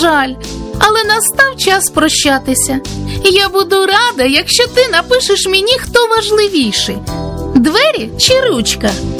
жаль, але настав час прощатися. Я буду рада, якщо ти напишеш мені, хто важливіший – двері чи ручка.